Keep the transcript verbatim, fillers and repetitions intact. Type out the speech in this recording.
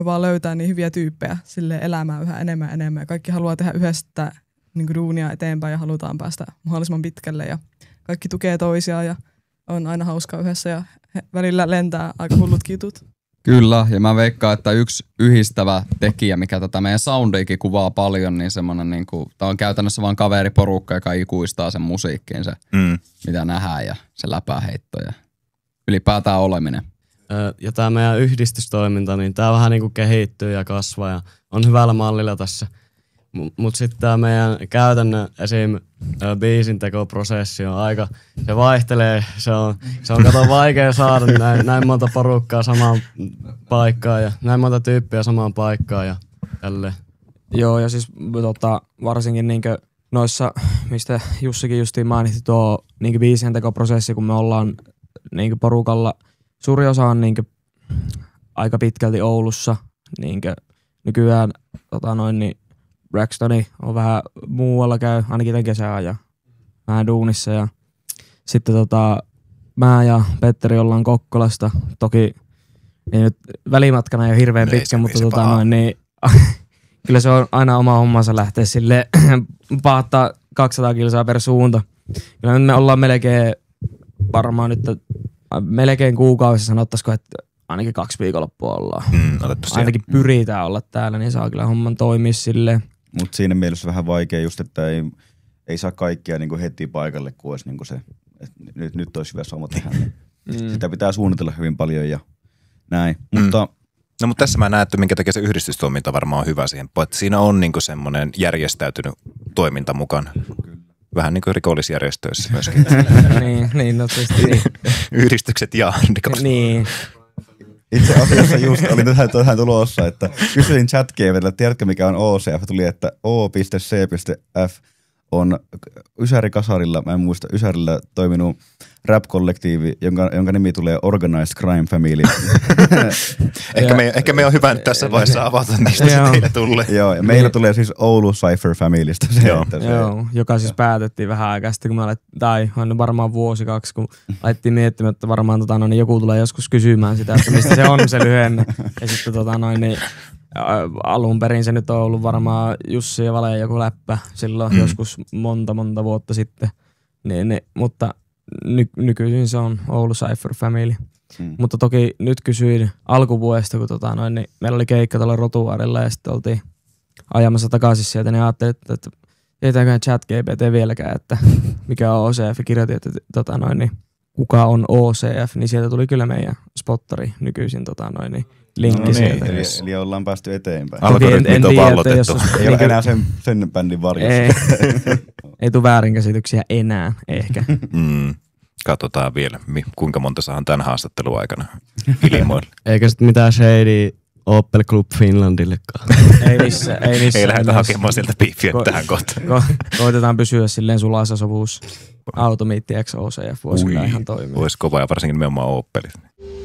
vaan löytää niin hyviä tyyppejä sille elämään yhä enemmän ja enemmän. Ja kaikki haluaa tehdä yhdessä niin kuin duunia eteenpäin ja halutaan päästä mahdollisimman pitkälle. Ja kaikki tukee toisiaan ja on aina hauskaa yhdessä ja välillä lentää aika hullut kitut. Kyllä, ja mä veikkaan, että yksi yhdistävä tekijä, mikä tätä meidän soundiikin kuvaa paljon, niin semmoinen niinku, tää on käytännössä vaan kaveriporukka, joka ikuistaa sen musiikkiin se, mm. mitä nähdään ja se läpäheitto ja ylipäätään oleminen. Ja tää meidän yhdistystoiminta, niin tää vähän niinku kehittyy ja kasvaa ja on hyvällä mallilla tässä. M- mut sitten tää meidän käytännön esim. Biisintekoprosessi on aika, se vaihtelee, se on, se on kato vaikea saada näin, näin monta porukkaa samaan paikkaan ja näin monta tyyppiä samaan paikkaan ja tälleen. Joo, ja siis tota, varsinkin niinkö noissa, mistä Jussikin justiin mainitti tuo niinkö biisintekoprosessi, kun me ollaan niinkö porukalla, suuri osa on niinkö aika pitkälti Oulussa, niinkö nykyään tota noin niin Braxtoni on vähän muualla käy, ainakin tämän kesän ja vähän duunissa ja sitten tota, mä ja Petteri ollaan Kokkolasta, toki niin nyt välimatkana ei ole hirveän no pitkä, mutta tota noin, niin, kyllä se on aina oma hommansa lähteä silleen paattaa kaksisataa kilsaa per suunta. Kyllä me ollaan melkein varmaan nyt melkein kuukausissa sanottaisiko, että ainakin kaksi viikonloppua ollaan. Mm, ainakin pyritään olla täällä, niin saa kyllä homman toimia silleen. Mutta siinä mielessä vähän vaikea just, että ei, ei saa kaikkia niinku heti paikalle, kun olisi niinku se, että nyt, nyt olisi hyvä soma tehdä. Niin mm. Sitä pitää suunnitella hyvin paljon ja näin. Mm. Mutta, no mutta tässä mä näen, että minkä takia se yhdistystoiminta varmaan on hyvä siihen. Että siinä on niinku semmoinen järjestäytynyt toiminta mukana. Vähän niin kuin rikollisjärjestöissä myöskin. niin, niin, no tietysti niin. Yhdistykset ja rikollis. Niin. Itse asiassa just olin tähän tulossa, että kysyin ChatGPT:lle, tiedätkö mikä on O C F, tuli, että O C F on Ysäri Kasarilla, mä en muista, Ysärillä toiminut rap-kollektiivi, jonka, jonka nimi tulee Organized Crime Family. ehkä, me, ehkä me on hyvä nyt tässä vaiheessa avata, mistä se teille tulee. Joo, ja meillä tulee siis Oulu Cypher Familystä. Se, Joo, se, Joo joka siis päätettiin vähän aikaa sitten, kun me alet, tai on varmaan vuosi kaksi, kun alettiin miettimään, että varmaan tota, no, niin joku tulee joskus kysymään sitä, että mistä se on se lyhenne. Ja sitten tota, noin, niin, alun perin se nyt on ollut varmaan Jussi ja Vale joku läppä silloin mm. joskus monta monta vuotta sitten. Niin, niin, mutta ny, nykyisin se on Oulu Cypher Family. Mm. Mutta toki nyt kysyin alkuvuodesta, kun tota, noin, niin meillä oli keikka tuolla Rotuaarilla ja sitten oltiin ajamassa takaisin sieltä, niin ajattelin, että, että tietääköhän ChatGPT vieläkään, että mikä on O C F. Kirjoitin, että tota, noin, niin, kuka on O C F, niin sieltä tuli kyllä meidän spottari nykyisin tota, noin, niin, linkki no, sieltä. Eli, eli ollaan päästy eteenpäin. Algoritmit on vallotettu. Ei ole enää sen, sen bändin varjossa. Ei, ei tule väärinkäsityksiä enää ehkä. Mm. Katsotaan vielä, kuinka monta saan tämän haastattelun aikana ilmoille. Eikä sitten mitään shady Opel Club Finlandillekaan. ei missään. Ei, missä, ei lähdetä hakemaan sieltä biifiä ko- tähän kohtaan. Ko- koitetaan pysyä silleen sulassa sovuus. Automiitti X O C F voisi kyllä ihan toimia. Voisi kova ja varsinkin nimenomaan Opelit.